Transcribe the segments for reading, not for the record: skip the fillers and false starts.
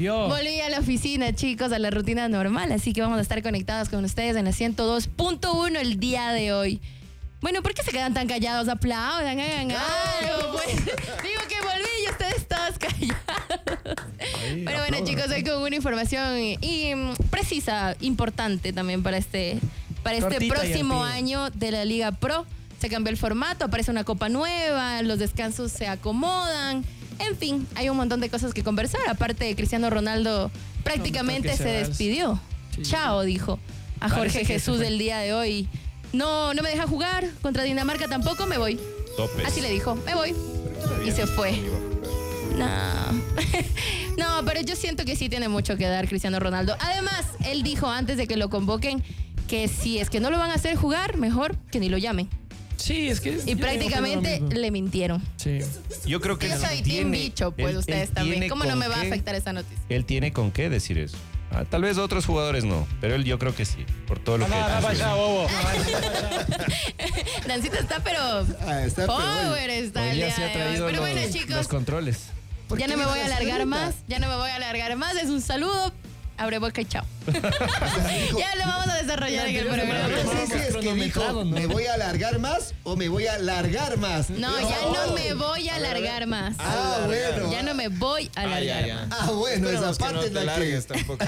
Volví a la oficina, chicos, a la rutina normal, así que vamos a estar conectados con ustedes en la 102.1 el día de hoy. Bueno, ¿por qué se quedan tan callados? Aplaudan, hagan algo, pues. Digo que volví y ustedes todos callados. Pero bueno, chicos, hoy con una información precisa, importante también para este próximo año de la Liga Pro. Se cambió el formato, aparece una copa nueva, los descansos se acomodan. En fin, hay un montón de cosas que conversar. Aparte, Cristiano Ronaldo prácticamente se despidió. Sí. Chao, dijo a Jorge Jesús el día de hoy. No me deja jugar, contra Dinamarca tampoco, me voy. Topes. Así le dijo, me voy. Y se fue. No, pero yo siento que sí tiene mucho que dar Cristiano Ronaldo. Además, él dijo antes de que lo convoquen que si es que no lo van a hacer jugar, mejor que ni lo llamen. Sí, es que... Y prácticamente le mintieron. Sí. Yo creo que yo soy team bicho, pues ustedes también. ¿Cómo no me va a afectar esa noticia? Él tiene con qué decir eso. Tal vez otros jugadores no, pero él yo creo que sí, por todo lo que vaya, bobo. Nancita está, pero power está el día de hoy. Pero bueno, chicos, los controles. Ya no me voy a alargar más, es un saludo. Abre boca y chao. Ya lo vamos a desarrollar en el programa. No sé si es que dijo, ¿me voy a alargar más o me voy a largar más? No, ya no me voy a alargar más. Bueno. Ya no me voy a alargar más. Bueno, esa parte es la que... tampoco.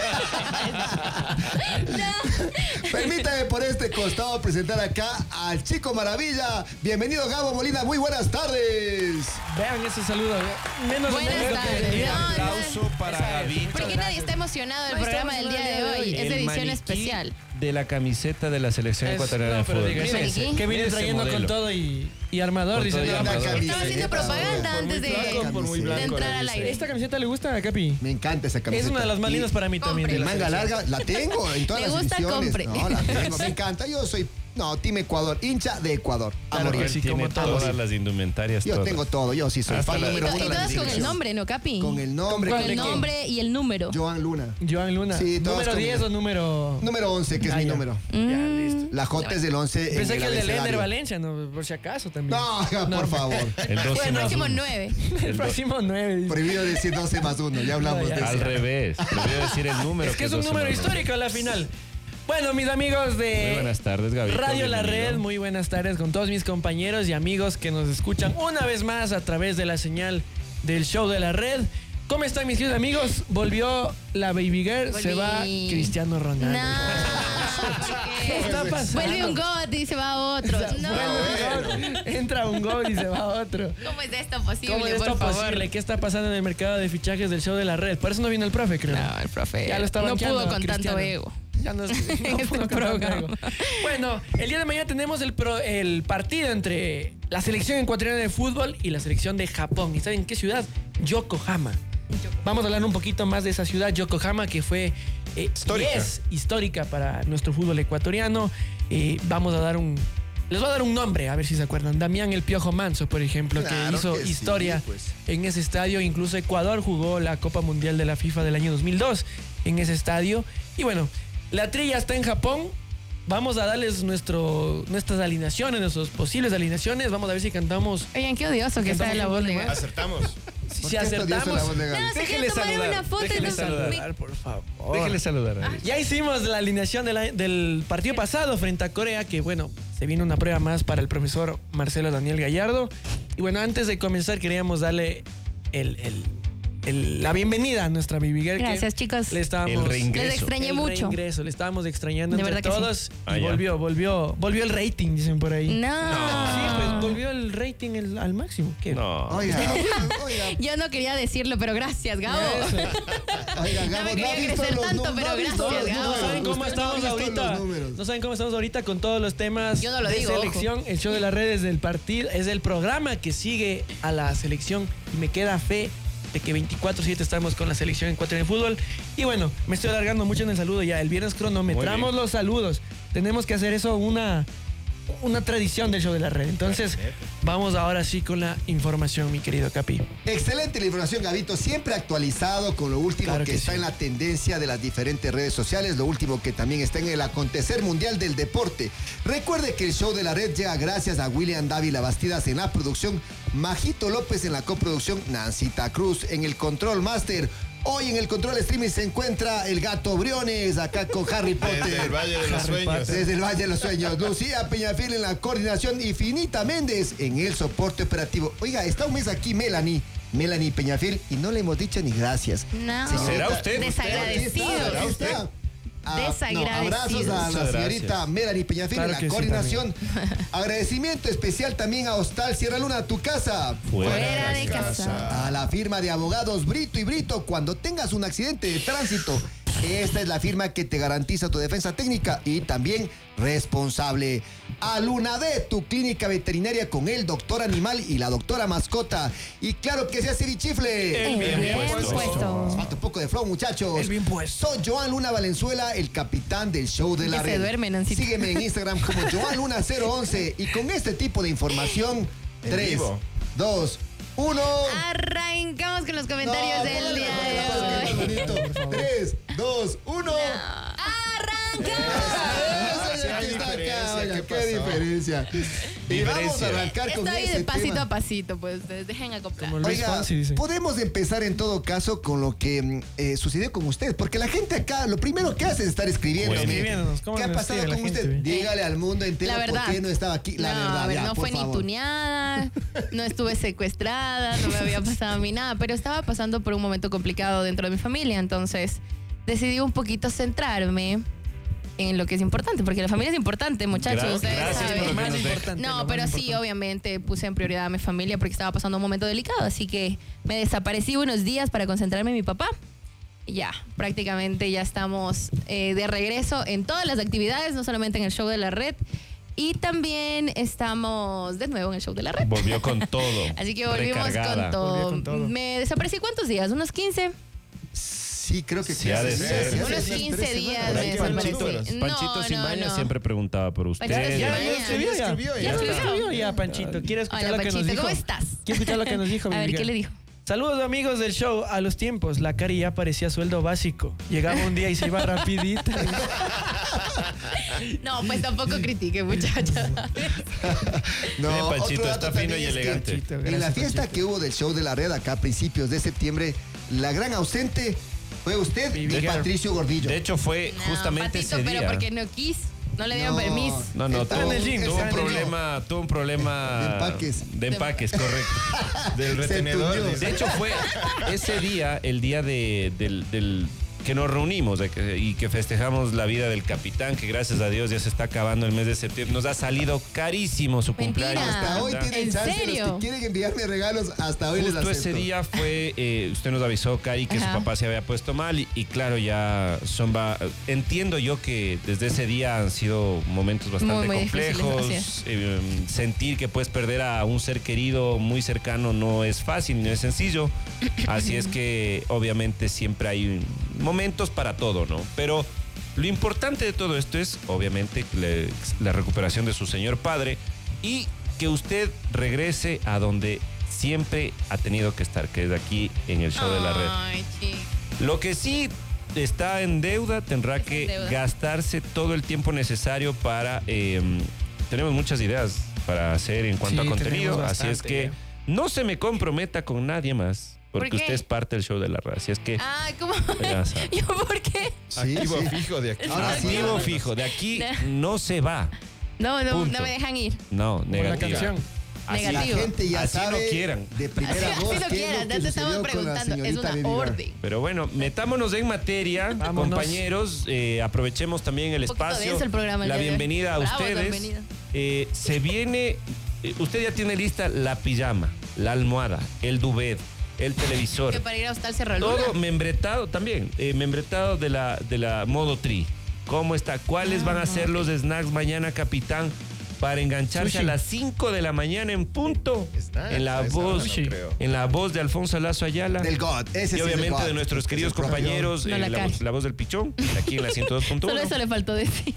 Permítame por este costado presentar acá al Chico Maravilla. Bienvenido, Gabo Molina, muy buenas tardes. Vean ese saludo. Buenas tardes. Un aplauso para Gaby. ¿Por qué nadie está emocionado del programa del día de hoy? Es edición especial. De la camiseta de la selección ecuatoriana de fútbol. Que viene trayendo con todo y armador. Dice, estaba haciendo propaganda antes de entrar al aire. ¿Esta camiseta le gusta a Capi? Me encanta esa camiseta. Es una de las más lindas para mí también. De manga larga, la tengo en todas las ediciones. Compre. No, la tengo, me encanta. Yo soy... Team Ecuador, hincha de Ecuador. Claro que sí, como todas las indumentarias. Yo tengo todo, yo sí soy fan número uno. Y todas con el nombre, ¿no, Capi? Con el nombre. Con el nombre y el número. Joan Luna. Sí, ¿número 10 o número...? Número 11, que es mi número. Ya, listo. La J es del 11. Pensé que el de Lender Valencia, no, por si acaso también. No, por favor. El próximo 9. El próximo 9. Prohibido decir 12 más 1, ya hablamos de eso. Al revés, prohibido decir el número. Es que es un número histórico a la final. Bueno, mis amigos de muy buenas tardes, Gaby. Radio La Red, muy buenas tardes con todos mis compañeros y amigos que nos escuchan una vez más a través de la señal del show de La Red. ¿Cómo están mis queridos amigos? Volvió la Baby Girl, se va Cristiano Ronaldo. ¿Qué está pasando? Vuelve un God y se va otro. Entra un God y se va otro. ¿Cómo es esto posible? ¿Cómo es esto posible? ¿Qué está pasando en el mercado de fichajes del show de La Red? Por eso no vino el profe, creo. No, el profe ya lo estaba no pudo con tanto ego. Ya no pudo programa. Bueno, el día de mañana tenemos el partido entre la selección ecuatoriana de fútbol y la selección de Japón. ¿Y saben en qué ciudad? Yokohama. Vamos a hablar un poquito más de esa ciudad, Yokohama, que fue es histórica para nuestro fútbol ecuatoriano. Les voy a dar un nombre, a ver si se acuerdan. Damián El Piojo Manso, por ejemplo, que hizo historia en ese estadio. Incluso Ecuador jugó la Copa Mundial de la FIFA del año 2002 en ese estadio. Y bueno, la trilla está en Japón. Vamos a darles nuestras alineaciones, nuestras posibles alineaciones. Vamos a ver si cantamos. Oigan, qué odioso que está la voz de Gaby. Acertamos. Si acertamos. Déjenle saludar. Déjenle saludar, por favor. Déjenle saludar. Ya hicimos la alineación del partido pasado frente a Corea, que bueno, se viene una prueba más para el profesor Marcelo Daniel Gallardo. Y bueno, antes de comenzar queríamos darle la bienvenida a nuestra Baby Girl. Gracias, chicos. El reingreso. Les extrañé mucho. Le estábamos extrañando de entre todos. Sí. Y volvió el rating, dicen por ahí. No. Sí, pues volvió el rating al máximo. ¿Qué? No. Oiga. Yo no quería decirlo, pero gracias, Gabo. Oiga, No me quería crecer tanto, pero gracias, Gabo. No saben cómo estamos ahorita. No saben cómo estamos ahorita con todos los temas Yo no lo de digo, selección. ojo. El show de las redes del partido es el programa que sigue a la selección y me queda fe de que 24/7 estamos con la selección ecuatoriana de fútbol. Y bueno, me estoy alargando mucho en el saludo ya. El viernes cronometramos los saludos. Tenemos que hacer eso una tradición del show de la red. Entonces, vamos ahora sí con la información, mi querido Capi. Excelente la información, Gabito. Siempre actualizado con lo último claro que está en la tendencia de las diferentes redes sociales, lo último que también está en el acontecer mundial del deporte. Recuerde que el show de la red llega gracias a William Dávila Bastidas en la producción, Majito López en la coproducción, Nancita Cruz en el control master. Hoy en el control streaming se encuentra el gato Briones, acá con Harry Potter. Desde el Valle de los Sueños. Desde el Valle de los Sueños. Lucía Peñafiel en la coordinación y Finita Méndez en el soporte operativo. Oiga, está un mes aquí Melanie Peñafiel y no le hemos dicho ni gracias. No. ¿Será usted? Desagradecido. Aquí está. Abrazos a la Muchas señorita gracias. Melanie Peñafiel Claro en que la sí, coordinación. Agradecimiento especial también a Hostal Sierra Luna, tu casa. Fuera de casa. A la firma de abogados Brito y Brito, cuando tengas un accidente de tránsito, esta es la firma que te garantiza tu defensa técnica y también responsable. A Lunade, tu clínica veterinaria con el doctor animal y la doctora mascota. Y claro que se hace bichifle. El bien puesto. Nos falta un poco de flow, muchachos. El bien puesto. Soy Joan Luna Valenzuela, el capitán del show de la Que se red. duerme, Nancito. Sígueme en Instagram como Joan Luna 011 y con este tipo de información, En 3, vivo. 2, 1. Arrancamos con los comentarios del día de hoy. 3, 2, 1. ¿Qué Qué pasó? diferencia. Y vamos a arrancar con Estoy ese de pasito tema. a pasito, pues ustedes dejen acoplar. Como Luis Oiga, Fonsi dice. podemos empezar en todo caso con lo que sucedió con usted, porque la gente acá lo primero que hace es estar escribiendo. Bueno. Escribiéndonos, ¿cómo ¿Qué ha nos pasado escribe con la usted? gente? Dígale al mundo entero La verdad. por qué no estaba aquí. La verdad, a ver, ya, no por fue ni favor. tuneada, no estuve secuestrada, no me había pasado a mí nada, pero estaba pasando por un momento complicado dentro de mi familia, entonces decidí un poquito centrarme en lo que es importante, porque la familia es importante, muchachos, ustedes Gracias saben. por lo que Más nos deja. importante, No, lo pero más sí, importante. obviamente puse en prioridad a mi familia porque estaba pasando un momento delicado, así que me desaparecí unos días para concentrarme en mi papá. Y ya, prácticamente ya estamos de regreso en todas las actividades, no solamente en el show de la red. Y también estamos de nuevo en el show de la red. Volvió con todo. Así que volvimos Recargada. con todo. Volvió con todo. Me desaparecí, ¿cuántos días? ¿Unos 15? Sí, creo que Sí, ha de ser. Unos 15 días Por me ahí desaparecí. Panchito, Panchito Cimaña no. siempre preguntaba por Panchito usted. Cimaña. Ya escribió ya. ¿Ya escribió? escribió ya, Panchito. ¿Quiere escuchar Hola, lo que nos Panchito, dijo? ¿cómo estás? ¿Quiere escuchar lo que nos dijo? A ver, Miguel? ¿qué le dijo? Saludos amigos del show. A los tiempos, la Cari ya parecía sueldo básico. Llegaba un día y se iba rapidita. No, pues tampoco critique, muchacha. No, Panchito, otro dato está fino también y es que elegante. Panchito, en la gracias, fiesta Panchito. que hubo del show de la red acá a principios de septiembre, la gran ausente fue usted y Miguel. Patricio Gordillo. De hecho, fue No, justamente Patito, ese pero día. porque no quis. No le dieron No. permiso. No, Estaba tuvo, en el gym, tuvo un estaba en el gym. tuvo un problema De empaques. De empaques, correcto. Del retenedor. tuneó. De hecho, fue ese día, el día del que nos reunimos y que festejamos la vida del capitán, que gracias a Dios ya se está acabando el mes de septiembre. Nos ha salido carísimo su Mentira. cumpleaños. Hasta hoy capitán. tienen ¿En chance. serio? Los que quieren enviarme regalos, hasta hoy les Justo acepto. ese día fue, usted nos avisó, Cari, que Ajá. su papá se había puesto mal y claro, ya entiendo yo que desde ese día han sido momentos bastante Muy difíciles, complejos. así es. Sentir que puedes perder a un ser querido muy cercano no es fácil, no es sencillo. Así es que obviamente siempre hay momentos para todo, ¿no? Pero lo importante de todo esto es obviamente la recuperación de su señor padre y que usted regrese a donde siempre ha tenido que estar, que es aquí en el show de la red. Ay, chico. Lo que sí está en deuda, tendrá Está que en deuda. gastarse todo el tiempo necesario para... tenemos muchas ideas para hacer en cuanto Sí, a contenido, tenemos así es bastante, que ya. no se me comprometa con nadie más, porque ¿Por qué? usted es parte del show de la red, así es que... Ay, ¿cómo? Ya sabe. ¿Yo por qué? Sí, sí. fijo de aquí. Ahora sí. Activo fijo, de aquí no se va. No, Punto. me dejan ir. No, Como la negativa. canción. Así- La Negativo. gente ya Así no sabe quieran. de primera Así voz lo qué es quieran, lo ya que te estamos sucedió con la preguntando. Es señorita una Vivi Bar. orden. Pero bueno, metámonos en materia, Vámonos. compañeros. Aprovechemos también el Un poquito espacio. denso el programa el La día de hoy. bienvenida a Bravo, ustedes. bienvenida. Se viene. Usted ya tiene lista la pijama, la almohada, el duvet, el televisor. Que para ir a Hostal Cerro Luna. Todo membretado también. Membretado de la Modo Tri. ¿Cómo está? ¿Cuáles van a ser los snacks mañana, capitán? Para engancharse Sushi. a las 5 de la mañana en punto. Snacks, En la a esa hora voz, no creo. en la voz de Alfonso Lazo Ayala. Del God. Ese Y sí es obviamente del God. de nuestros Es queridos el propio. compañeros, No la la caes. voz del Pichón, aquí en la Solo 102.1. eso le faltó decir.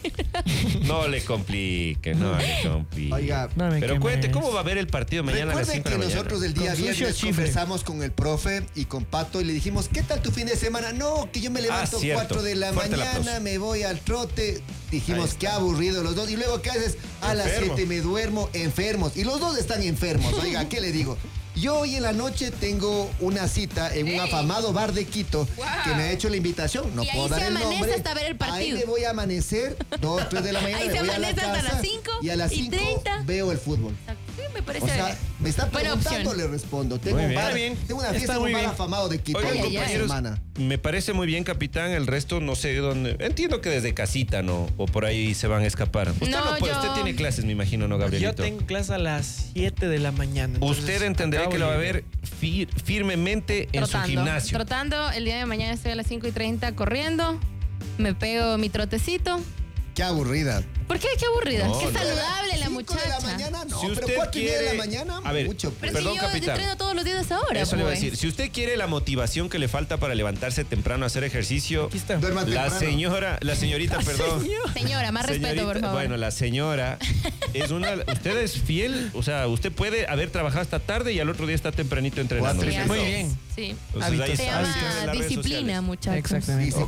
No le complique, no le complique. Oiga, No me Pero quemes. cuente, ¿cómo va a ver el partido mañana a las recuerden 5 de que la mañana? nosotros el día Con sushi o viernes chifre. conversamos con el profe y con Pato y le dijimos, ¿qué tal tu fin de semana? No, que yo me levanto cierto. 4 de la Fuerte el mañana, aplauso. me voy al trote. Dijimos, qué aburrido los dos. Y luego, ¿qué haces? A las Enfermo. 7 me duermo enfermos. Y los dos están enfermos. Oiga, ¿qué le digo? Yo hoy en la noche tengo una cita en un afamado bar de Quito que me ha hecho la invitación. No Y ahí puedo dar se el amanece nombre. hasta ver el partido. Ahí me voy a amanecer, 2, 3 de la mañana. Ahí me se voy a la amanece hasta casa, las 5 y a las y 5 30. veo el fútbol. Sí, me parece. O sea, me está buena preguntando, opción. le respondo. Tengo Muy un bien. bar, Está bien. tengo una Está fiesta en muy un bar bien. afamado de Quito. Oigan, el fin de compañeros, semana. me parece muy bien, capitán. El resto no sé dónde. Entiendo que desde casita, ¿no? O por ahí se van a escapar. Usted No, no puede, yo- usted tiene clases, me imagino, ¿no, Yo Gabrielito? tengo clase a las 7 de la mañana. entonces Usted entenderá acabo que lo va a de- ver firmemente en su gimnasio. Trotando, el día de mañana estoy a las 5:30 corriendo. Me pego mi trotecito. Qué aburrida. ¿Por qué? Qué aburrida. No, Qué no. saludable la 5 muchacha. de la mañana, no, Si pero usted 4:30 de la quiere- mañana, A ver, mucho. Pero Perdón, si yo capitán. entreno todos los días a esa hora, Eso le iba a pues. decir. Si usted quiere la motivación que le falta para levantarse temprano a hacer ejercicio, Aquí está. Duerma la temprano. señorita, perdón. Señora, más respeto, Señorita, por favor. Bueno, la señora es una. Usted es fiel, o sea, usted puede haber trabajado hasta tarde y al otro día está tempranito entrenando. 4 y Sí, media. Muy así bien. es. Sí. Entonces, Hábitos. ahí Se está, ahí tiene llama las redes disciplina, sociales. muchachos. Exactamente.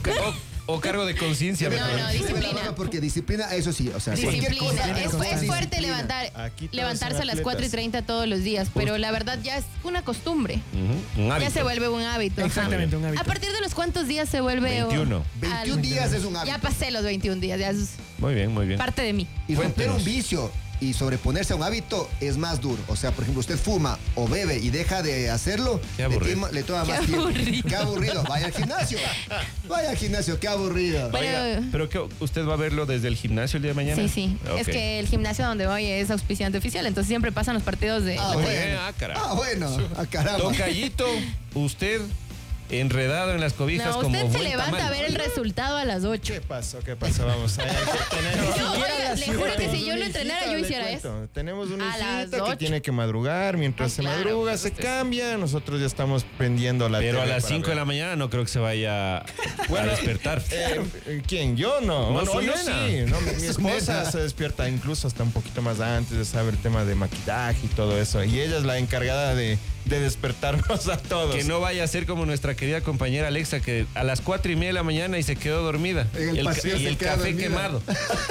O cargo de conciencia, No, mejor. no, disciplina. Porque disciplina, eso sí, o sea, cualquier Disciplina. cosa, Es constancia. fuerte disciplina. Aquí todos levantarse son a las atletas. 4:30 todos los días, pero la verdad ya es una costumbre. Ujú, un Ya hábito. se vuelve un hábito. ajá. Exactamente, un hábito. ¿A partir de los cuántos días se vuelve? 21. 21 días es un hábito. Ya pasé los 21 días, ya es Muy bien, muy bien. parte de mí. Y romper Cuéntenos. un vicio y sobreponerse a un hábito es más duro. O sea, por ejemplo, usted fuma o bebe y deja de hacerlo, Qué aburrido. le toma Qué más tiempo. aburrido. Qué aburrido. Vaya al gimnasio. Vaya al gimnasio, qué aburrido. Bueno, Oiga, pero que usted va a verlo desde el gimnasio el día de mañana. sí, sí. Ok. Es que el gimnasio donde voy es auspiciante oficial, entonces siempre pasan los partidos de... Ah, Muy bueno. bien, carajo. Ah, bueno. Ah, caramba. Tocayito, usted enredado en las cobijas No, como usted se buen levanta tamal. a ver el resultado a las 8. ¿Qué pasó? ¿Qué pasó? Vamos allá. No, oiga, le juro que si yo lo Una entrenara, hijita, yo le hiciera cuento. eso. Tenemos una A las hijita que 8. tiene que madrugar. Mientras Ah, se claro, madruga, pues se usted- cambia. Nosotros ya estamos prendiendo la Pero a tele las para 5 de la ver. mañana no creo que se vaya a despertar. ¿Quién? Yo no. No, Bueno, su yo nena. sí. No, mi Su esposa nena. se despierta incluso hasta un poquito más antes, de saber el tema de maquillaje y todo eso. Y ella es la encargada de despertarnos a todos. Que no vaya a ser como nuestra querida compañera Alexa, que a las 4:30 de la mañana y se quedó dormida. En el pasillo y se el queda café dormida. quemado.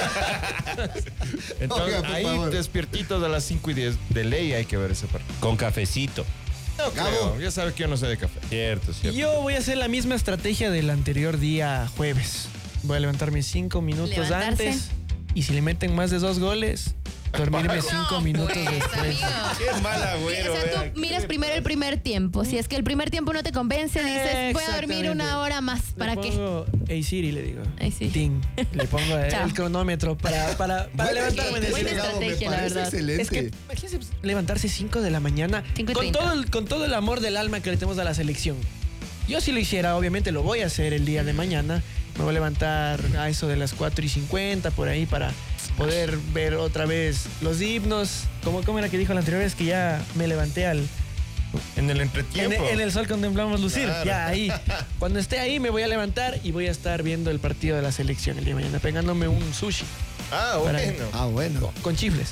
Entonces, Oiga, por ahí favor. despiertitos a las 5:10 de ley hay que ver ese partido. Con cafecito. No Gabo. creo, ya sabe que yo no sé de café. Cierto, cierto. Yo voy a hacer la misma estrategia del anterior día jueves. Voy a levantarme 5 minutos Levantarse. antes. Y si le meten más de 2 goles, dormirme 5 minutos pues, después. amigo. Qué mal O agüero. sea, vea. tú miras primero el primer tiempo. Si es que el primer tiempo no te convence, dices, voy a dormir Exactamente. una hora más. ¿Para Le qué? pongo Hey Siri, le digo. Hey Siri. Ting. Le pongo Chao. el cronómetro para Buena levantarme de buena ese Gabo, estrategia, me la parece verdad. excelente. Es que imagínense pues, levantarse 5 de la mañana 5:30. con todo el amor del alma que le tenemos a la selección. Yo si lo hiciera, obviamente lo voy a hacer el día de mañana. Me voy a levantar a eso de las 4:50 por ahí para poder ver otra vez los himnos. ¿Cómo era que dijo la anterior vez que ya me levanté En el en, entretiempo. en el sol contemplamos lucir? Claro. Ya ahí. Cuando esté ahí me voy a levantar y voy a estar viendo el partido de la selección el día de mañana, pegándome un sushi Ah, Para- bueno. Ah, bueno. con chifles.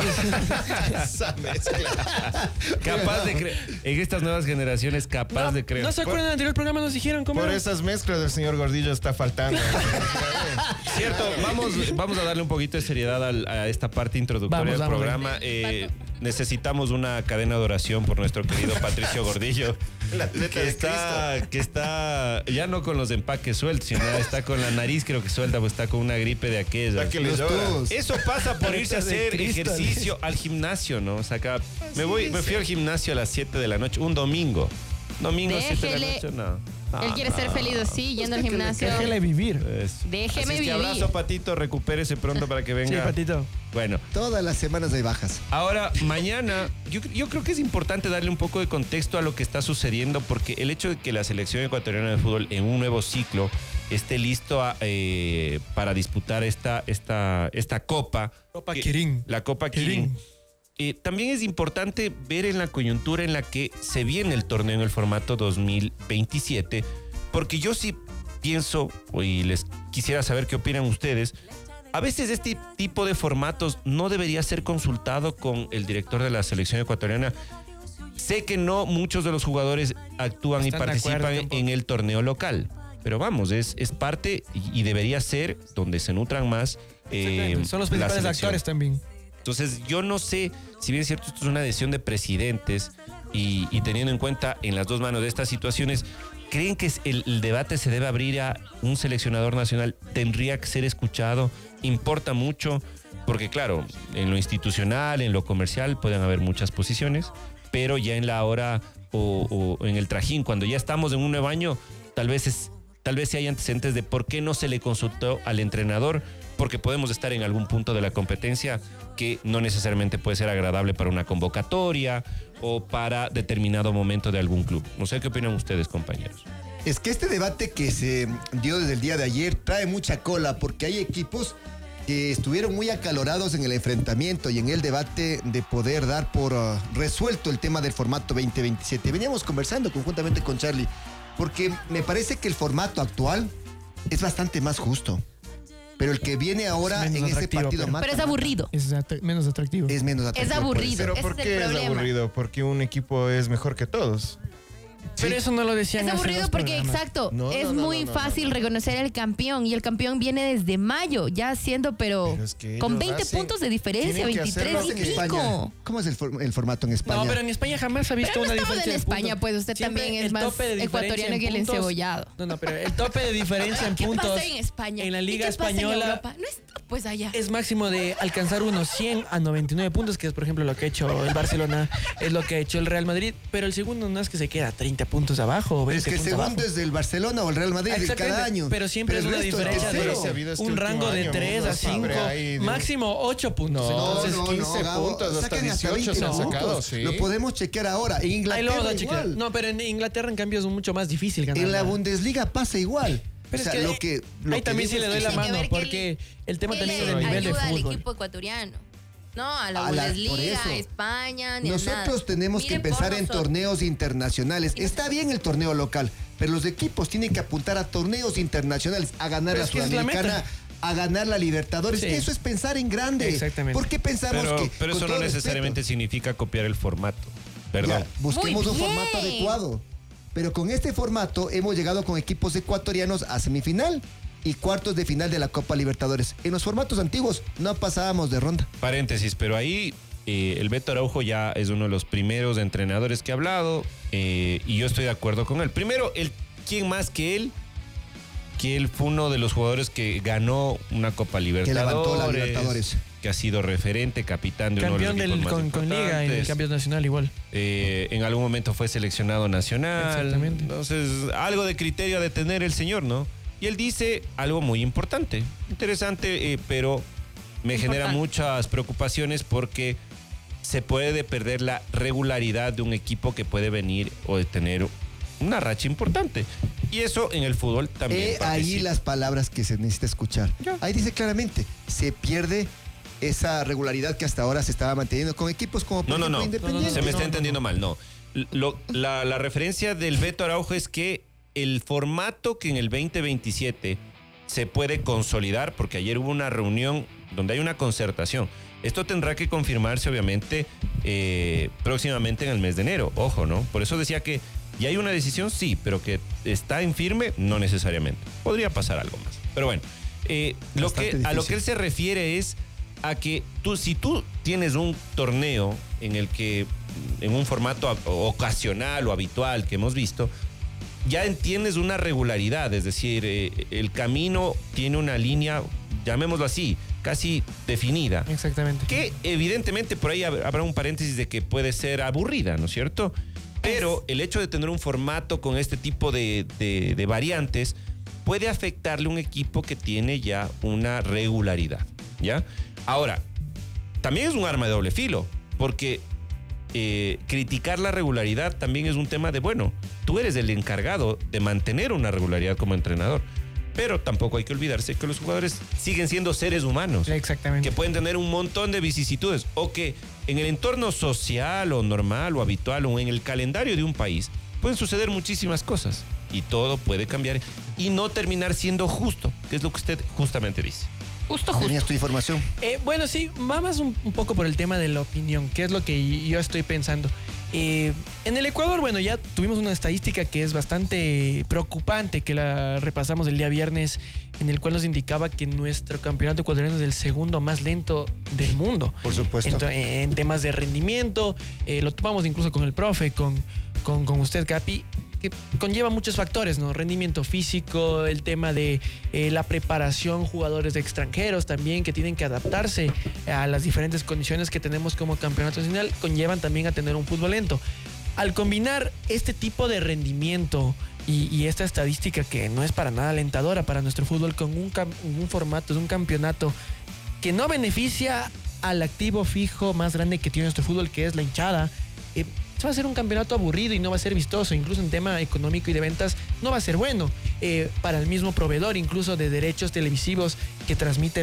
Esa mezcla. Capaz de creer. En estas nuevas generaciones, capaz de creer. ¿No se acuerdan del anterior programa? Nos dijeron cómo Por era? esas mezclas del señor Gordillo está faltando. Cierto, vamos a darle un poquito de seriedad a esta parte introductoria Vamos, del vamos. programa. Necesitamos una cadena de oración por nuestro querido Patricio Gordillo, El atleta de que está ya no con los empaques sueltos, sino está con la nariz creo que suelta, pues está con una gripe de aquellas. Está que le Los llora. tubos. Eso pasa por irse a Caretas de hacer Cristo, ejercicio al gimnasio, ¿no? O sea, acá me fui al gimnasio a las 7 de la noche, un domingo. Domingo 7 de la Déjele. noche, no. Él quiere ser feliz así, yendo al gimnasio. Déjele vivir. Eso. Déjeme Así es que vivir. abrazo, Patito, recupérese pronto para que Sí, venga. Patito. Bueno, Todas las semanas hay bajas. ahora, mañana, yo creo que es importante darle un poco de contexto a lo que está sucediendo, porque el hecho de que la selección ecuatoriana de fútbol en un nuevo ciclo esté listo para disputar esta copa. Copa que- Quirín. La Copa Quirín. También es importante ver en la coyuntura en la que se viene el torneo en el formato 2027, porque yo sí pienso, y les quisiera saber qué opinan ustedes, a veces este tipo de formatos no debería ser consultado con el director de la selección ecuatoriana. Sé que no muchos de los jugadores actúan y Están de acuerdo participan tampoco. en el torneo local, pero vamos, es parte y debería ser donde se nutran más. Son los la principales selección. actores también. Entonces, yo no sé, si bien es cierto, esto es una decisión de presidentes, y teniendo en cuenta en las dos manos de estas situaciones, ¿creen que el debate se debe abrir a un seleccionador nacional? ¿Tendría que ser escuchado? ¿Importa mucho? Porque claro, en lo institucional, en lo comercial pueden haber muchas posiciones, pero ya en la hora o en el trajín, cuando ya estamos en un nuevo año, tal vez sí hay antecedentes de por qué no se le consultó al entrenador, porque podemos estar en algún punto de la competencia que no necesariamente puede ser agradable para una convocatoria o para determinado momento de algún club. No sé qué opinan ustedes, compañeros. Es que este debate que se dio desde el día de ayer trae mucha cola porque hay equipos que estuvieron muy acalorados en el enfrentamiento y en el debate de poder dar por resuelto el tema del formato 2027. Veníamos conversando conjuntamente con Charlie porque me parece que el formato actual es bastante más justo. Pero el que viene ahora en ese partido pero es aburrido. Es menos atractivo. Es menos atractivo. Es aburrido. Pero ese ¿por es el qué es problema. aburrido? Porque un equipo es mejor que todos. Pero eso no lo decían Es hace aburrido dos porque, programas. exacto, No, es no, muy fácil reconocer al campeón y el campeón viene desde mayo, ya siendo, pero es que con ellos 20 puntos de diferencia, tienen que 23 hacerlo y en España. pico. ¿Cómo es el formato en España? No, pero en España jamás ha visto Pero no una estamos diferencia en de España, puntos. pues usted Siempre también es el más tope de diferencia ecuatoriano en que el puntos- encebollado. No, pero el tope de diferencia en ¿Qué puntos pasa en España? en la ¿Y Liga qué pasa en Española Europa? No está, pues allá. es máximo de alcanzar unos 100 a 99 puntos, que es por ejemplo lo que ha hecho el Barcelona, es lo que ha hecho el Real Madrid, pero el segundo no es que se queda 30 puntos abajo o 20 es que el puntos segundo abajo. es del Barcelona o el Real Madrid Exactamente, cada año. pero siempre es el una resto diferencia tercero. Pero se ha habido este un último rango de año, 3 a mundo 5, siempre hay de- máximo 8 puntos. No, Entonces, 15 Gabo, puntos, hasta sacan 18 se han puntos. sacado, sí. Lo podemos chequear ahora. En ahí lo Inglaterra vamos a checar. igual. No, pero en Inglaterra en cambio es mucho más difícil ganar. En la Bundesliga pasa igual. Pero o sea, es que lo que ahí también sí digo le es doy que la Tiene que mano ver porque el tema ¿Qué también le es el nivel de ayuda al fútbol. equipo ecuatoriano? No, a la por Bundesliga, eso. a España, ni a nada. Nosotros tenemos Mire que por pensar en nosotros. torneos internacionales. Está bien el torneo local, pero los equipos tienen que apuntar a torneos internacionales, a ganar Pero la es que es la Sudamericana, meta. a ganar la Libertadores. Sí. Eso es pensar en grande. Exactamente. ¿Por qué pensamos que Pero con eso no todo necesariamente respeto, significa copiar el formato. Perdón. ya, busquemos Muy un bien. formato adecuado? Pero con este formato hemos llegado con equipos ecuatorianos a semifinal y cuartos de final de la Copa Libertadores. En los formatos antiguos no pasábamos de ronda. Paréntesis, pero ahí el Beto Araujo ya es uno de los primeros entrenadores que ha hablado y yo estoy de acuerdo con él. Primero, ¿quién más que él? Que él fue uno de los jugadores que ganó una Copa Libertadores. levantó la Libertadores. Que ha sido referente, capitán de Campeón uno de los equipos más con Liga en el importantes. campeonato nacional igual. En algún momento fue seleccionado nacional. Exactamente. Entonces, algo de criterio ha de tener el señor, ¿no? Y él dice algo muy importante, interesante, pero me genera muchas preocupaciones porque se puede perder la regularidad de un equipo que puede venir o de tener una racha importante. Y eso en el fútbol también Ahí participa. las palabras que se necesita escuchar. Ya. Ahí dice claramente, se pierde esa regularidad que hasta ahora se estaba manteniendo con equipos como por ejemplo, Independiente. Se me está No. entendiendo mal, no. La referencia del Beto Araujo es que el formato que en el 2027 se puede consolidar, porque ayer hubo una reunión donde hay una concertación. Esto tendrá que confirmarse, obviamente, próximamente en el mes de enero. Ojo, ¿no? Por eso decía que ya hay una decisión, sí, pero que está en firme, no necesariamente. Podría pasar algo más. Pero bueno, a lo difícil. que él se refiere es a que si tú tienes un torneo en el que, en un formato ocasional o habitual que hemos visto, ya entiendes una regularidad, es decir, el camino tiene una línea, llamémoslo así, casi definida. Exactamente. Que evidentemente por ahí habrá un paréntesis de que puede ser aburrida, ¿no es cierto? Pero el hecho de tener un formato con este tipo de variantes puede afectarle a un equipo que tiene ya una regularidad, ¿ya? Ahora, también es un arma de doble filo, porque criticar la regularidad también es un tema de, bueno, tú eres el encargado de mantener una regularidad como entrenador. Pero tampoco hay que olvidarse que los jugadores siguen siendo seres humanos. Exactamente. Que pueden tener un montón de vicisitudes. O que en el entorno social o normal o habitual o en el calendario de un país pueden suceder muchísimas cosas. Y todo puede cambiar y no terminar siendo justo, que es lo que usted justamente dice. Justo. ¿Tenías tu información? Bueno, sí, va más un poco por el tema de la opinión, que es lo que yo estoy pensando. En el Ecuador, bueno, ya tuvimos una estadística que es bastante preocupante, que la repasamos el día viernes, en el cual nos indicaba que nuestro campeonato ecuatoriano es el segundo más lento del mundo. Por supuesto. En temas de rendimiento, lo tomamos incluso con el profe, con usted, Capi, que conlleva muchos factores, ¿no? Rendimiento físico, el tema de la preparación, jugadores extranjeros también que tienen que adaptarse a las diferentes condiciones que tenemos como campeonato nacional, conllevan también a tener un fútbol lento. Al combinar este tipo de rendimiento y esta estadística que no es para nada alentadora para nuestro fútbol con un formato de un campeonato que no beneficia al activo fijo más grande que tiene nuestro fútbol, que es la hinchada, va a ser un campeonato aburrido y no va a ser vistoso. Incluso en tema económico y de ventas no va a ser bueno para el mismo proveedor, incluso de derechos televisivos que transmite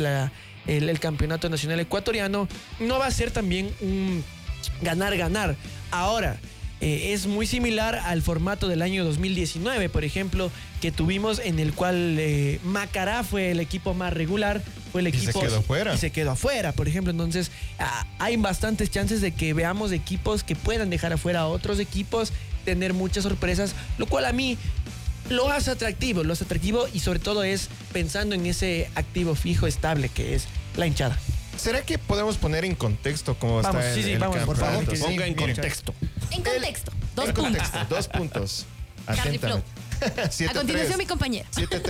el campeonato nacional ecuatoriano. No va a ser también un ganar-ganar. Ahora, es muy similar al formato del año 2019, por ejemplo, que tuvimos, en el cual Macará fue el equipo más regular, fue el equipo y se quedó fuera. Y se quedó afuera, por ejemplo. Entonces, hay bastantes chances de que veamos equipos que puedan dejar afuera a otros equipos, tener muchas sorpresas, lo cual a mí lo hace atractivo y sobre todo es pensando en ese activo fijo estable que es la hinchada. ¿Será que podemos poner en contexto cómo Vamos, está sí, el vamos, por favor, campeonato? Ponga en miren. contexto. En contexto, dos En puntos. contexto, 2 puntos. Carly Flow. Atentamente. A continuación, mi compañera.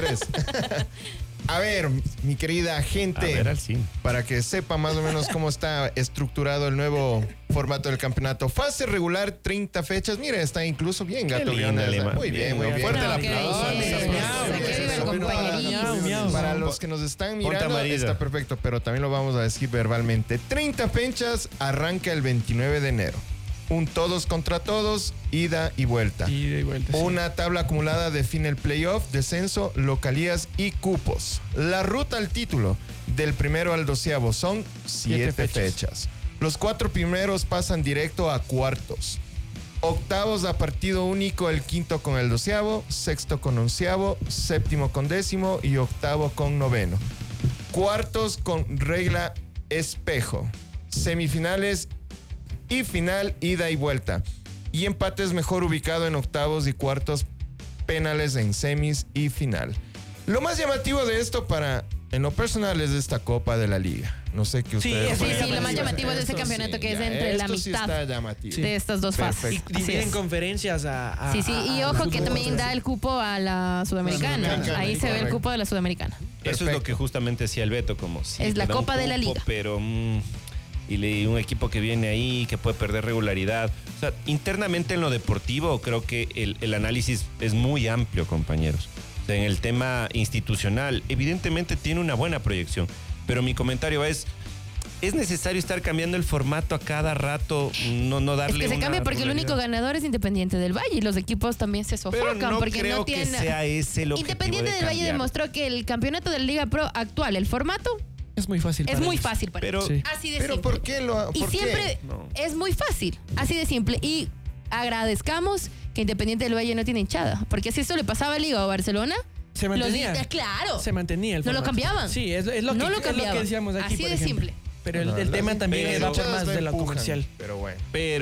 7-3. A ver, mi querida gente, A ver, al cine. para que sepa más o menos cómo está estructurado el nuevo formato del campeonato. Fase regular, 30 fechas. Mira, está incluso bien, Gato lindo, Briones. Lema. Muy bien, muy bien. Fuerte el aplauso. qué belleza, qué viva el compañerismo. Para los que nos están Ponte mirando, amarilla. está perfecto, pero también lo vamos a decir verbalmente. 30 fechas, arranca el 29 de enero. Un todos contra todos, ida y vuelta. Ida y vuelta, sí. Una tabla acumulada define el playoff, descenso, localías y cupos. La ruta al título del primero al 12avo son 7 fechas. Los 4 primeros pasan directo a cuartos. Octavos a partido único, el quinto con el 12avo, sexto con 11avo, séptimo con 10º y octavo con 9º. Cuartos con regla espejo. Semifinales y final, ida y vuelta. Y empates mejor ubicado en octavos y cuartos, penales en semis y final. Lo más llamativo de esto en lo personal es esta Copa de la Liga. No sé qué ustedes... Sí, Bueno, lo más sí, llamativo de ese campeonato que es entre la esto sí mitad está llamativo. de estas dos fases. Perfecto. Y Así dividen es. conferencias a Sí, y ojo que también da el cupo a la Sudamericana. Sudamericana, Ahí se ve el correcto. cupo de la Sudamericana. Eso es Perfecto. lo que justamente decía el Beto, como si Es la te da un Copa de la cupo, Liga. Pero y un equipo que viene ahí, que puede perder regularidad. O sea, internamente en lo deportivo creo que el análisis es muy amplio, compañeros. O sea, en el tema institucional, evidentemente tiene una buena proyección. Pero mi comentario es necesario estar cambiando el formato a cada rato, no darle Es que se una cambia porque el único regularidad. ganador es Independiente del Valle y los equipos también se sofocan Pero no porque creo no tienen... que sea ese el objetivo Independiente de del Valle cambiar. demostró que el campeonato de la Liga Pro actual, el formato, Es muy fácil. es para muy ellos. fácil para Pero ellos. Sí. Así de Pero simple. ¿por qué lo...? Y por qué? siempre No. es muy fácil, así de simple. Y agradezcamos que Independiente del Valle no tiene hinchada, porque si eso le pasaba a Liga o Barcelona, Se mantenía. claro, Se mantenía el no lo formato. cambiaban. Sí, es lo que, no lo es lo cambiaban. que decíamos aquí, así por de ejemplo. simple. Pero No, el tema las- también pero- va por más de lo empujan, comercial. Pero bueno.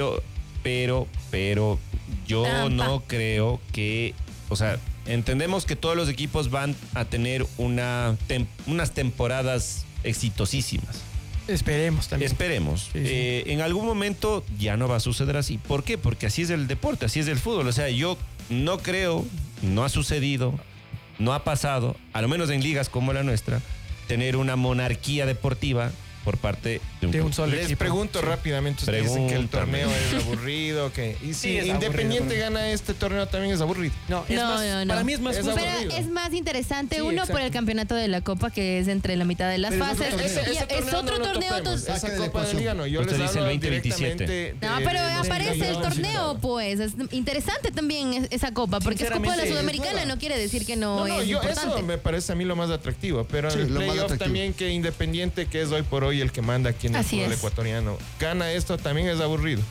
Pero yo Trampa. no creo que, o sea, entendemos que todos los equipos van a tener unas temporadas exitosísimas. Esperemos también. Esperemos. Sí, sí. En algún momento ya no va a suceder así. ¿Por qué? Porque así es el deporte, así es el fútbol. O sea, yo no creo, no ha sucedido, no ha pasado, a lo menos en ligas como la nuestra, tener una monarquía deportiva por parte de un De un club. solo Les equipo. pregunto rápidamente, ustedes dicen que el Pregúntame. torneo es aburrido, y si es Independiente aburrido. gana este torneo también es aburrido. No, es No, más, no, no. para mí es más Es justo. Pero aburrido. es más interesante Sí, uno por exacto. el campeonato de la Copa, que es entre la mitad de las Pero es fases. otro torneo. Y es otro torneo. Esa Saque de Copa de ecuación. Liga no, yo Usted les dice hablo el 2027. directamente No, de- pero de los aparece el playoffs y torneo, todo. pues. Es interesante también esa Copa, porque es Copa de la Sinceramente, Sudamericana, no quiere decir que no, es yo, importante. eso me parece a mí lo más atractivo, pero Sí, en el lo más playoff atractivo. también que Independiente, que es hoy por hoy el que manda aquí en el Así fútbol es. ecuatoriano, gana esto también es aburrido.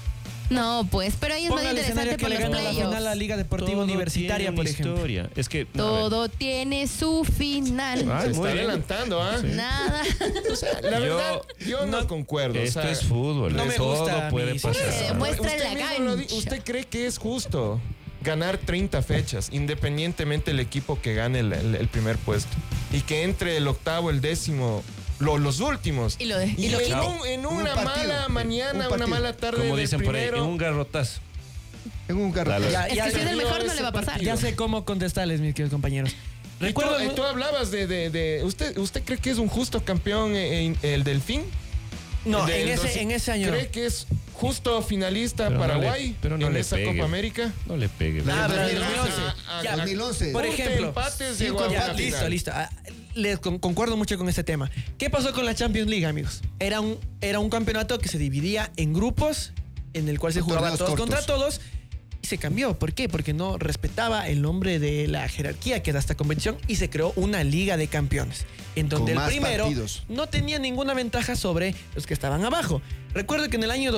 No, pues, pero ahí es más Ponga el escenario interesante que por le los gana la final a la playoffs. Liga Deportiva Universitaria, por ejemplo. Historia. Es que Todo tiene su final. Ay, Se muy está bien. adelantando, ¿ah? Nada. O sea, la verdad, yo no concuerdo. Esto o sea, es fútbol. no me todo gusta a puede mí, pasar. sí. Muestra usted la mismo lo cancha. ¿Usted cree que es justo ganar 30 fechas, independientemente del equipo que gane el primer puesto? Y que entre el octavo, el décimo, los últimos. Y lo quite. en una partido, mala mañana, un una partido. mala tarde Como del dicen por ahí, en primero. un garrotazo. En un carro. Dale. Ya, Es ya que si es el perdió mejor no ese le va a pasar. partido. Ya sé cómo contestarles, mis queridos compañeros. Y tú, Recuerdo. tú hablabas de ¿usted cree que es un justo campeón el Delfín? No, Del en ese año. ¿Cree que es justo finalista Pero no Paraguay pero no en le esa pegue. Copa América? No le pegue. Ah, pero en 2011. 2011. Ya, 2011. Por Ponte ejemplo, empates, cinco llegó a la empates. final. listo. Concuerdo mucho con este tema. ¿Qué pasó con la Champions League, amigos? Era un campeonato que se dividía en grupos, en el cual se Con jugaba torneos todos cortos. contra todos. Y se cambió. ¿Por qué? Porque no respetaba el nombre de la jerarquía que da esta competición y se creó una liga de campeones. En donde Con el más primero partidos. no tenía ninguna ventaja sobre los que estaban abajo. Recuerdo que en el año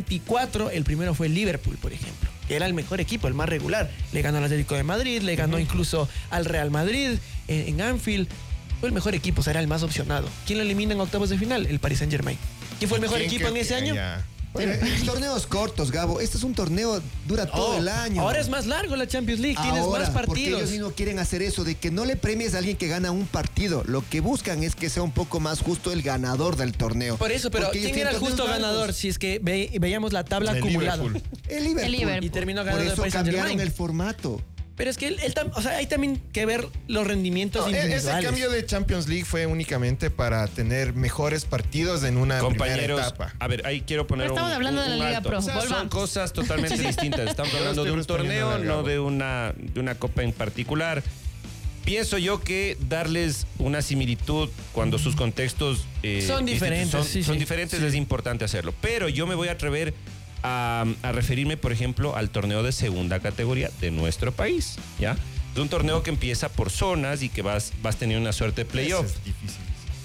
2024 el primero fue el Liverpool, por ejemplo, que era el mejor equipo, el más regular. Le ganó al Atlético de Madrid, le ganó incluso al Real Madrid en Anfield. Fue el mejor equipo, o sea, era el más opcionado. ¿Quién lo elimina en octavos de final? El Paris Saint-Germain. ¿Quién fue el mejor ¿Quién equipo en cree ese que año? haya? Pero en torneos cortos, Gabo. Este es un torneo, dura todo el año. Ahora es más largo la Champions League, tienes Ahora, más porque ellos partidos. mismos quieren hacer eso, de que no le premies a alguien que gana un partido. Lo que buscan es que sea un poco más justo el ganador del torneo. Por eso, pero Porque ellos ¿quién era el tienen justo torneos ganador? largos. Si es que veíamos la tabla El acumulada. Liverpool. El Liverpool. El Liverpool. Y terminó Por ganando el eso Paris cambiaron Saint-Germain. el formato. Pero es que o sea, hay también que ver los rendimientos No, ese individuales. cambio de Champions League fue únicamente para tener mejores partidos en una primera Compañeros, etapa. a ver, ahí quiero poner Pero estamos hablando de la Liga alto. Pro. O sea, son Volvamos. cosas totalmente distintas. Estamos Yo hablando de estoy un torneo, respondiendo al no de una copa en particular. Pienso yo que darles una similitud cuando sus contextos Son diferentes, son sí. diferentes es importante hacerlo. Pero yo me voy a atrever a referirme, por ejemplo, al torneo de segunda categoría de nuestro país, ¿ya? Es un torneo que empieza por zonas y que vas teniendo una suerte de playoff. Eso es difícil.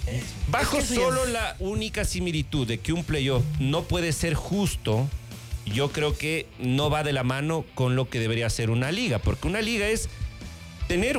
Bajo Es que eso solo ya- la única similitud de que un playoff no puede ser justo, yo creo que no va de la mano con lo que debería ser una liga, porque una liga es tener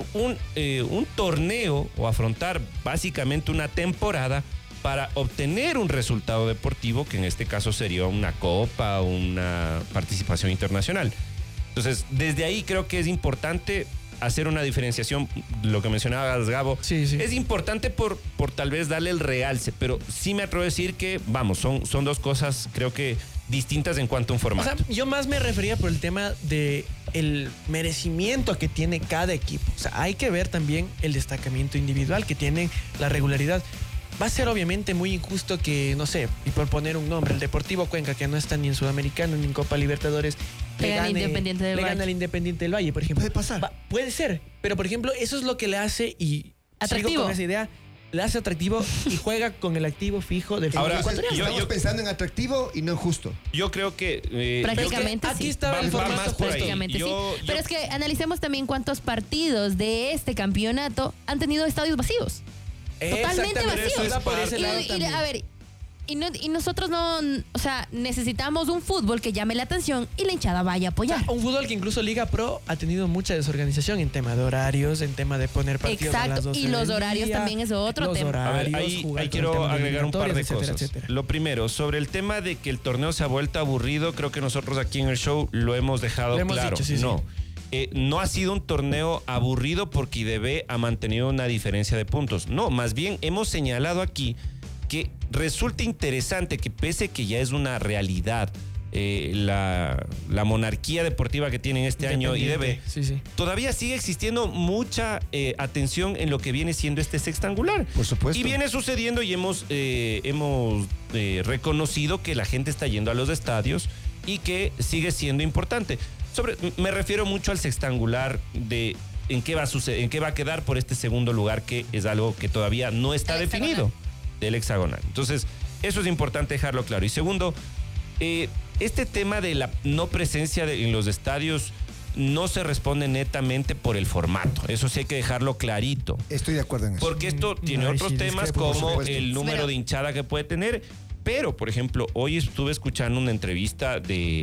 un torneo o afrontar básicamente una temporada para obtener un resultado deportivo, que en este caso sería una copa o una participación internacional. Entonces, desde ahí creo que es importante hacer una diferenciación, lo que mencionabas, Gabo. Sí, sí. Es importante por tal vez darle el realce, pero sí me atrevo a decir que, vamos, son dos cosas creo que distintas en cuanto a un O formato. sea, yo más me refería por el tema de el merecimiento que tiene cada equipo. O sea, hay que ver también el destacamiento individual que tienen, la regularidad. Va a ser obviamente muy injusto que, no sé, y por poner un nombre, el Deportivo Cuenca, que no está ni en Sudamericano ni en Copa Libertadores, Le gana Independiente del le Valle. gana al Independiente del Valle, por ejemplo. Puede pasar. Puede ser, pero por ejemplo, eso es lo que le hace y Atractivo. sigo con esa idea, le hace atractivo y juega con el activo fijo del Ahora, fútbol Entonces, ecuatoriano. estamos pensando en atractivo y no en justo. Yo creo que... Prácticamente Aquí sí. estaba el Va formato más por ahí. Prácticamente Yo- sí. Pero es que analicemos también cuántos partidos de este campeonato han tenido estadios vacíos. Totalmente Exactamente, vacíos. eso iba por ese Y- lado y, también. a ver, y nosotros no, o sea, necesitamos un fútbol que llame la atención y la hinchada vaya a O sea, apoyar. un fútbol que incluso Liga Pro ha tenido mucha desorganización en tema de horarios, en tema de poner partidos a las Exacto, 12 y los del horarios día, también es otro los tema. A ver, horarios, ahí jugar con el quiero tema de agregar un par de eliminatorias, cosas. etcétera. Lo primero, sobre el tema de que el torneo se ha vuelto aburrido, creo que nosotros aquí en el show lo hemos dejado Lo hemos claro. dicho, sí, no. No ha sido un torneo aburrido porque IDB ha mantenido una diferencia de puntos. No, más bien hemos señalado aquí que resulta interesante que pese que ya es una realidad la monarquía deportiva que tiene este año IDB, Sí, sí. todavía sigue existiendo mucha atención en lo que viene siendo este sextangular. Por supuesto. Y viene sucediendo y hemos reconocido que la gente está yendo a los estadios y que sigue siendo importante. Me refiero mucho al sextangular de en qué va a suceder, en qué va a quedar por este segundo lugar, que es algo que todavía no está El hexagonal. definido, del hexagonal. Entonces, eso es importante dejarlo claro. Y segundo, este tema de la no presencia en los estadios no se responde netamente por el formato. Eso sí hay que dejarlo clarito. Estoy de acuerdo en eso. Porque esto tiene Ay, otros sí, temas discrepo, por como supuesto. el número Pero- de hinchada que puede tener Pero, por ejemplo, hoy estuve escuchando una entrevista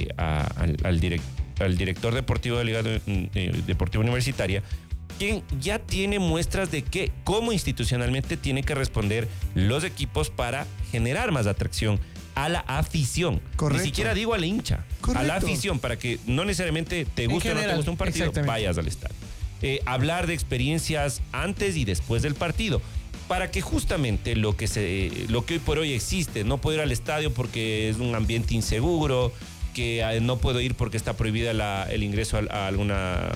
al director deportivo de la Liga Deportiva Universitaria, quien ya tiene muestras de cómo institucionalmente tiene que responder los equipos para generar más atracción a la afición. Correcto. Ni siquiera digo al hincha, Correcto. a la afición, para que no necesariamente te guste o no te guste un partido, vayas al estadio. Hablar de experiencias antes y después del partido, para que justamente lo que hoy por hoy existe, no puedo ir al estadio porque es un ambiente inseguro, que no puedo ir porque está prohibida el ingreso a alguna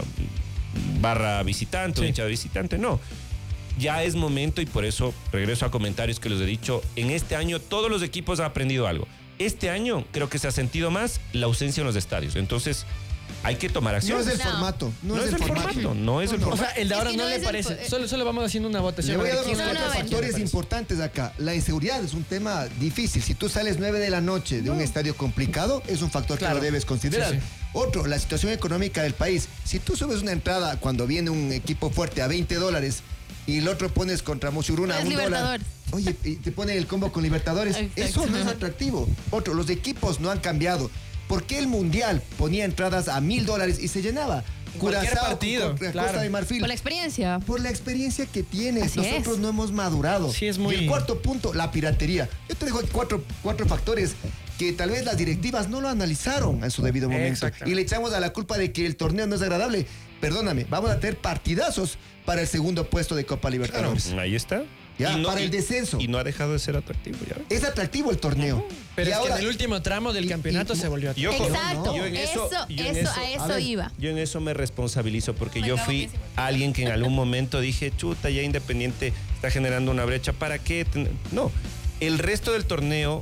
barra visitante o hinchada visitante, no. Ya es momento, y por eso regreso a comentarios que les he dicho, en este año todos los equipos han aprendido algo. Este año creo que se ha sentido más la ausencia en los estadios, entonces hay que tomar acción. No es el formato. No es el formato. O sea, el de ahora Es que no no le es el parece. Solo vamos haciendo una votación. Le voy a dar ¿Quién unos le cuantos parece? factores importantes acá. La inseguridad es un tema difícil. Si tú sales 9 de la noche de un estadio complicado, es un factor que Claro. lo debes considerar. Sí. Otro, la situación económica del país. Si tú subes una entrada cuando viene un equipo fuerte a $20 y el otro pones contra Mochuruna a Es $1, Libertadores. oye, y te ponen el combo con Libertadores, Exacto. eso no es atractivo. Otro, los equipos no han cambiado. ¿Por qué el Mundial ponía entradas a $1,000 y se llenaba? Cualquier Curazao partido, contra claro. Costa de Marfil. Por la experiencia. Por la experiencia que tienes. Así Nosotros es. no hemos madurado. Sí, es muy- Y el cuarto punto, la piratería. Yo te dejo aquí cuatro factores que tal vez las directivas no lo analizaron en su debido momento. Exactamente. Y le echamos a la culpa de que el torneo no es agradable. Perdóname, vamos a tener partidazos para el segundo puesto de Copa Libertadores. Ahí está. Ya, para el descenso. Y no ha dejado de ser atractivo, ya. Es atractivo el torneo. Pero Y es que ahora- en el último tramo del campeonato se volvió Yo- Exacto. yo en eso- a a eso ver, iba. Yo en eso me responsabilizo porque Me yo cago fui que sí. alguien que en algún momento dije, chuta, ya Independiente está generando una brecha, ¿para qué? No, el resto del torneo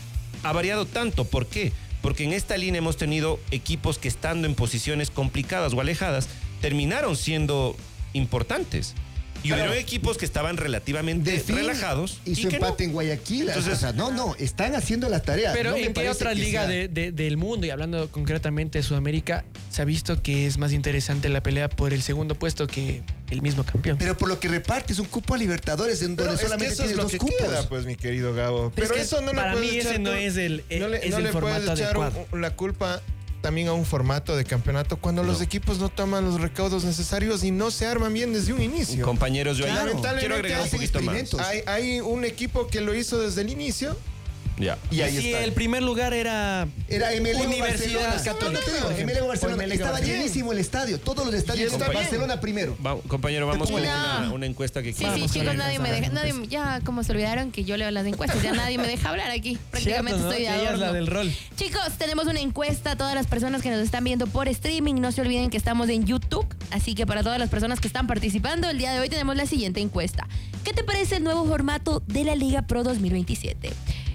ha variado tanto. ¿Por qué? Porque en esta línea hemos tenido equipos que estando en posiciones complicadas o alejadas terminaron siendo importantes. Y hubieron equipos que estaban relativamente Defin relajados y su que no. empate en Guayaquil. Entonces- o sea, no, están haciendo la tarea. Pero No me ¿en qué parece otra que liga sea- del mundo, y hablando concretamente de Sudamérica, se ha visto que es más interesante la pelea por el segundo puesto que el mismo campeón? Pero por lo que repartes un cupo a Libertadores en Pero donde es que solamente eso es tienes lo dos que cupos. queda, pues, mi querido Gabo. Pero Pero es que eso no le para puedes mí ese echar no tú- es el- no le, es no el le formato puedes echar adecuado. la culpa también a un formato de campeonato cuando los equipos no toman los recaudos necesarios y no se arman bien desde un inicio. Compañeros, yo ahí Claro. quiero agregar un hacen poquito más. experimentos. Hay un equipo que lo hizo desde el inicio Ya. y ahí si está. el primer lugar era Era MLE Universidad Barcelona. Católica. No, te digo, por ejemplo. MLE Barcelona. O MLE Estaba Barcelona. llenísimo el estadio. Todos los estadios. Y está bien. Barcelona primero. Compañero, vamos con No. una encuesta que Sí, queremos sí, chicos, hacer. nadie me deja, ya como se olvidaron que yo leo las encuestas, ya nadie me deja hablar aquí. Prácticamente Cierto, ¿no? estoy de Que ella es la adorno. del rol. Chicos, tenemos una encuesta a todas las personas que nos están viendo por streaming. No se olviden que estamos en YouTube. Así que para todas las personas que están participando, el día de hoy tenemos la siguiente encuesta. ¿Qué te parece el nuevo formato de la Liga Pro 2027?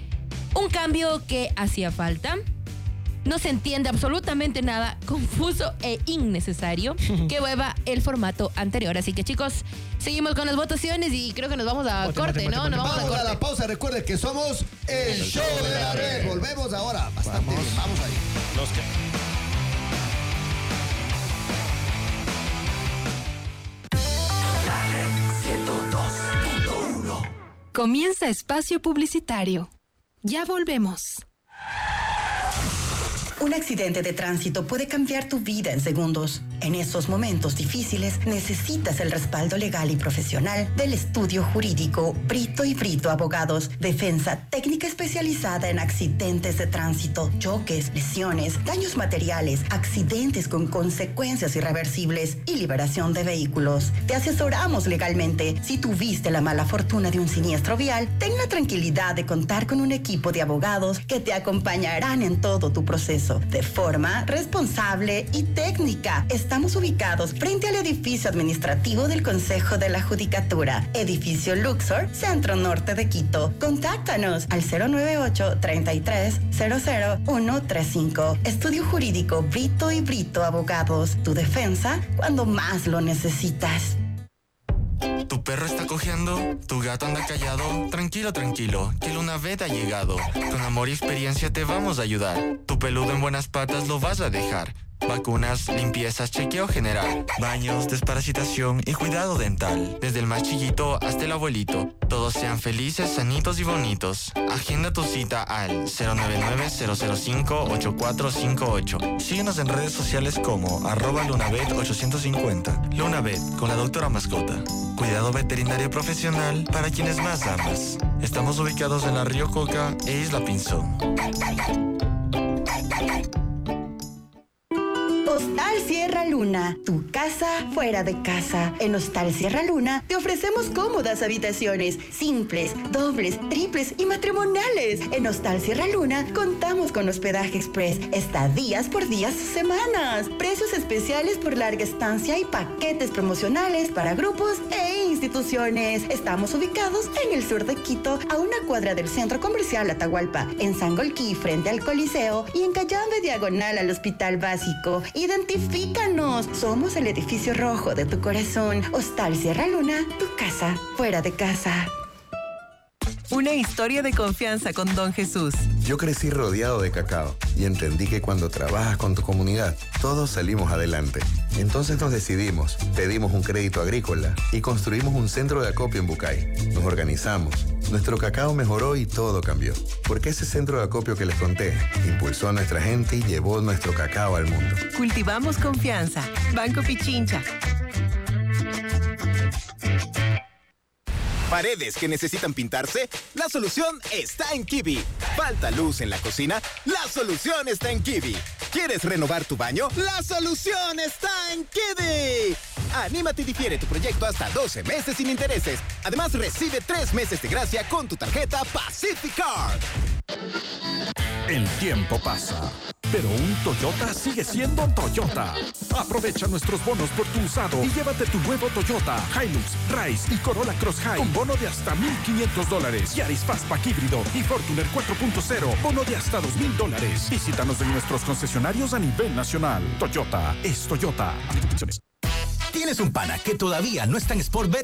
Un cambio que hacía falta. No se entiende absolutamente nada, confuso e innecesario, que vuelva el formato anterior. Así que, chicos, seguimos con las votaciones y creo que nos vamos a Ponte, corte, ponte, ¿no? ponte, Nos vamos a Vamos a corte. la pausa. Recuerde que somos el show de la red. Volvemos ahora. Bastante bien. Vamos ahí. Nos que- Comienza espacio publicitario. Ya volvemos. Un accidente de tránsito puede cambiar tu vida en segundos. En esos momentos difíciles necesitas el respaldo legal y profesional del estudio jurídico Brito y Brito Abogados. Defensa técnica especializada en accidentes de tránsito, choques, lesiones, daños materiales, accidentes con consecuencias irreversibles y liberación de vehículos. Te asesoramos legalmente. Si tuviste la mala fortuna de un siniestro vial, ten la tranquilidad de contar con un equipo de abogados que te acompañarán en todo tu proceso de forma responsable y técnica. Estamos ubicados frente al edificio administrativo del Consejo de la Judicatura, edificio Luxor, Centro Norte de Quito. Contáctanos al 098-33-00135. Estudio Jurídico Brito y Brito Abogados. Tu defensa cuando más lo necesitas. ¿Tu perro está cojeando? ¿Tu gato anda callado? Tranquilo, tranquilo, que Lunavet ha llegado. Con amor y experiencia te vamos a ayudar. Tu peludo en buenas patas lo vas a dejar. Vacunas, limpiezas, chequeo general, baños, desparasitación y cuidado dental. Desde el más chiquito hasta el abuelito. Todos sean felices, sanitos y bonitos. Agenda tu cita al 099-005-8458. Síguenos en redes sociales como @lunabet850. Lunabet, con la doctora mascota. Cuidado veterinario profesional para quienes más amas. Estamos ubicados en la Río Coca e Isla Pinzón. Hostal Sierra Luna, tu casa fuera de casa. En Hostal Sierra Luna te ofrecemos cómodas habitaciones, simples, dobles, triples y matrimoniales. En Hostal Sierra Luna contamos con hospedaje express, estadías por días o semanas, precios especiales por larga estancia y paquetes promocionales para grupos e instituciones. Estamos ubicados en el sur de Quito, a una cuadra del Centro Comercial Atahualpa, en Sangolquí frente al Coliseo y en Cayambe diagonal al Hospital Básico. Identifícanos. Somos el edificio rojo de tu corazón. Hostal Sierra Luna, tu casa fuera de casa. Una historia de confianza con Don Jesús. Yo crecí rodeado de cacao y entendí que cuando trabajas con tu comunidad, todos salimos adelante. Entonces nos decidimos, pedimos un crédito agrícola y construimos un centro de acopio en Bucay. Nos organizamos. Nuestro cacao mejoró y todo cambió. Porque ese centro de acopio que les conté impulsó a nuestra gente y llevó nuestro cacao al mundo. Cultivamos confianza. Banco Pichincha. ¿Paredes que necesitan pintarse? La solución está en Kiwi. ¿Falta luz en la cocina? La solución está en Kiwi. ¿Quieres renovar tu baño? La solución está en Kiwi. Anímate y difiere tu proyecto hasta 12 meses sin intereses. Además, recibe 3 meses de gracia con tu tarjeta Pacific Card. El tiempo pasa, pero un Toyota sigue siendo Toyota. Aprovecha nuestros bonos por tu usado y llévate tu nuevo Toyota Hilux, Rise y Corolla Cross High con bono de hasta $1,500. Yaris Fastback híbrido y Fortuner 4.0, bono de hasta $2,000. Visítanos en nuestros concesionarios a nivel nacional. Toyota es Toyota. ¿Tienes un pana que todavía no está en Sportbet?